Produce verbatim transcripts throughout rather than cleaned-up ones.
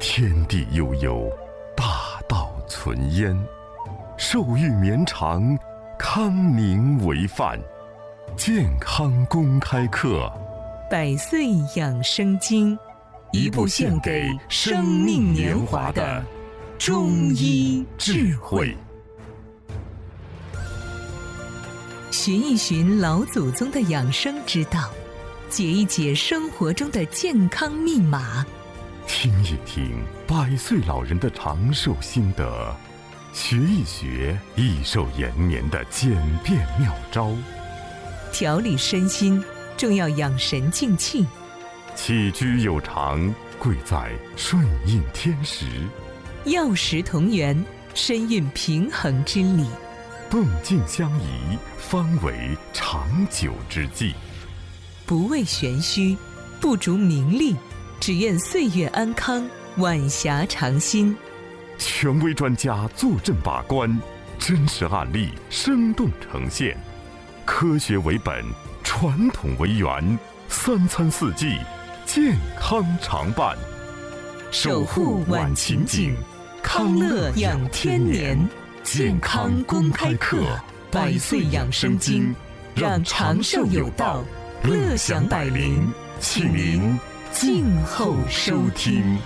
天地悠悠，大道存焉。寿欲绵长，康宁为范。健康公开课， 百岁养生经，一部献给生命年华的中医智慧。寻一寻老祖宗的养生之道，解一解生活中的健康密码， 听一听百岁老人的长寿心得，学一学益寿延年的简便妙招。 调理身心，重要养神静气。 起居有常，贵在顺应天时。 药食同源，身运平衡之理。 动静相宜，方为长久之计。 不为玄虚，不逐名利，只愿岁月安康，晚霞长新。 权威专家坐镇把关，真实案例生动呈现。科学为本，传统为源，三餐四季，健康常伴。 守护晚晴景，康乐养天年。健康公开课，百岁养生经，让长寿有道，乐享百龄，请您静候收听。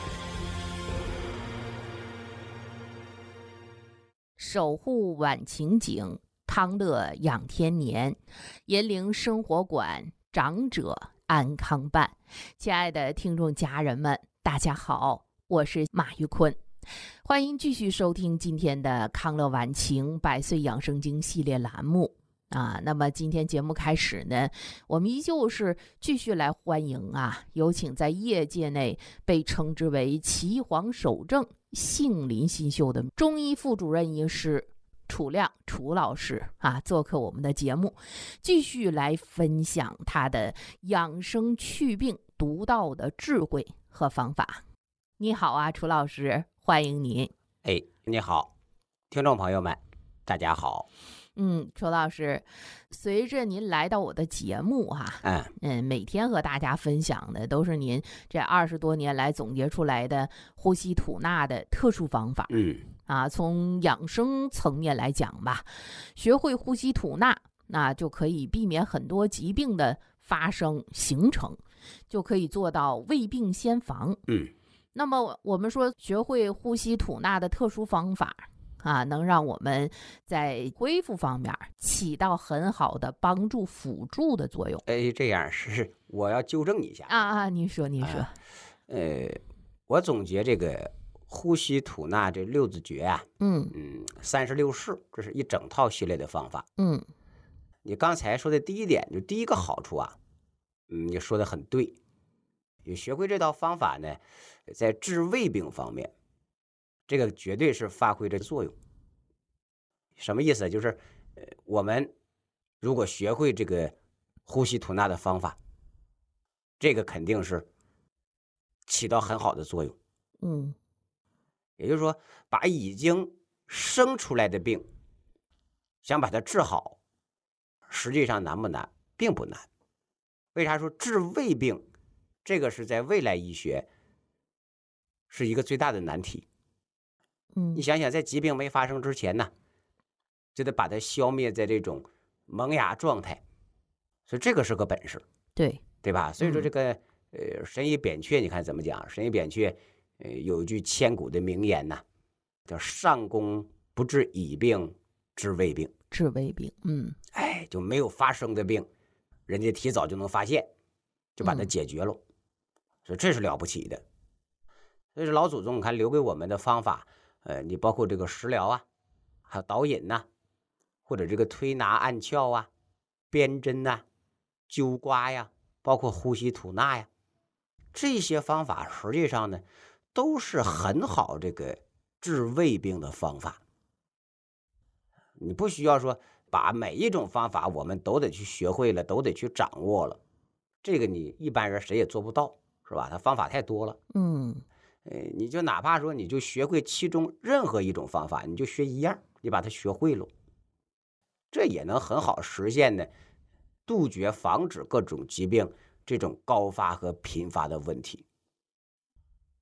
守护晚晴景，康乐养天年，银陵生活馆，长者安康办。亲爱的听众家人们，大家好，我是马玉坤，欢迎继续收听今天的康乐晚晴百岁养生经系列栏目啊。那么今天节目开始呢，我们依旧是继续来欢迎啊，有请在业界内被称之为岐黄首正、杏林新秀的中医副主任医师楚亮楚老师啊，做客我们的节目，继续来分享他的养生祛病独到的智慧和方法。你好啊，楚老师，欢迎您。 哎，你好，听众朋友们，大家好。 嗯，楚老师，随着您来到我的节目哈、啊，嗯嗯，每天和大家分享的都是您这二十多年来总结出来的呼吸吐纳的特殊方法。 嗯， 啊，从养生层面来讲吧，学会呼吸吐纳，那就可以避免很多疾病的发生形成，就可以做到未病先防。 嗯， 那么我们说学会呼吸吐纳的特殊方法啊，能让我们在恢复方面起到很好的帮助辅助的作用。 哎，这样是我要纠正一下啊啊，您说您说、啊、 呃，我总结这个呼吸吐纳这六字诀啊， 嗯嗯，三十六式，这是一整套系列的方法。 嗯， 你刚才说的第一点，就第一个好处啊，嗯，你说的很对。你学会这套方法呢，在治胃病方面，这个绝对是发挥着作用。什么意思？就是呃，我们如果学会这个呼吸吐纳的方法，这个肯定是起到很好的作用。 嗯， 也就是说，把已经生出来的病，想把它治好，实际上难不难？并不难。为啥说治胃病？这个是在未来医学是一个最大的难题。 嗯， 你想想，在疾病没发生之前呢，就得把它消灭在这种萌芽状态，所以这个是个本事， 对对吧？所以说这个、嗯、呃神医扁鹊，你看怎么讲？神医扁鹊呃有一句千古的名言呐，叫上工不治已病，治未病。 治未病，嗯， 哎，就没有发生的病，人家提早就能发现，就把它解决了。嗯，所以这是了不起的。所以说老祖宗你看留给我们的方法，呃，你包括这个食疗啊，还有导引呐、啊，或者这个推拿按窍啊、鞭针呐、啊、灸刮呀，包括呼吸吐纳呀，这些方法实际上呢，都是很好这个治胃病的方法。你不需要说把每一种方法我们都得去学会了，都得去掌握了，这个你一般人谁也做不到，是吧？它方法太多了。 嗯， 呃，你就哪怕说你就学会其中任何一种方法，你就学一样，你把它学会了，这也能很好实现呢，杜绝防止各种疾病这种高发和频发的问题。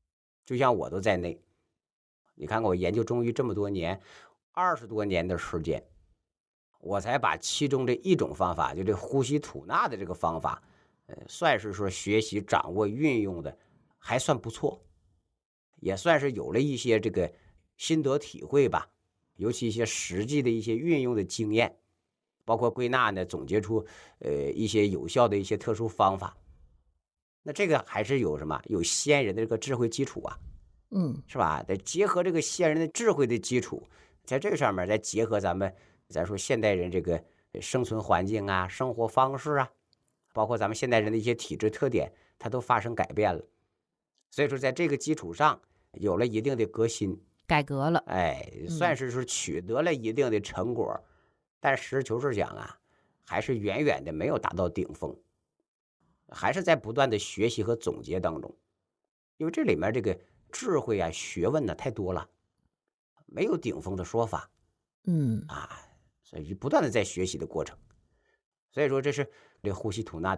就像我都在内。你看看我研究中医这么多年，二十多年的时间，我才把其中的一种方法，就这呼吸吐纳的这个方法，呃，算是说学习掌握运用的还算不错，也算是有了一些这个心得体会吧，尤其一些实际的一些运用的经验，包括归纳呢，总结出呃一些有效的一些特殊方法。那这个还是有什么？有先人的这个智慧基础啊， 嗯， 是吧？得结合这个先人的智慧的基础，在这个上面再结合咱们咱说现代人这个生存环境啊、生活方式啊，包括咱们现代人的一些体质特点，它都发生改变了。所以说，在这个基础上有了一定的革新， 改革了， 哎，算是说取得了一定的成果，嗯、但实事求是讲啊，还是远远的没有达到顶峰，还是在不断的学习和总结当中。因为这里面这个智慧啊、学问呢太多了，没有顶峰的说法。 嗯啊，所以不断的在学习的过程。所以说，这是这呼吸吐纳